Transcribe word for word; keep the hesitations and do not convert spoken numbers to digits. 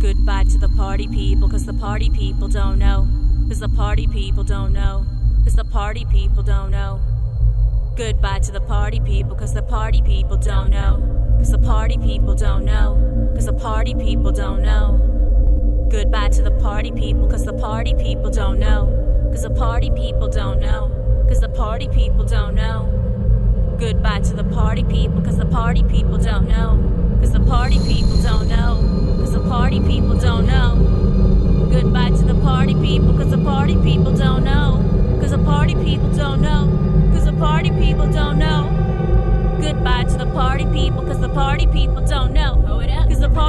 Goodbye to the party people, cause the party people don't know. Cause the party people don't know. Cause the party people don't know. Goodbye to the party people, cause the party people don't know. Cause the party people don't know. Cause the party people don't know. Goodbye to the party people, cause the party people don't know. Cause the party people don't know. Cause the party people don't know. Goodbye to the party people, cause the party people don't know. Cause the party people don't know. Cause the party people don't know. Goodbye to the party people, cause the party people don't know. Cause the party people don't know. Cause the party people don't know. Goodbye to the party people, cause the party people don't know. Cause the party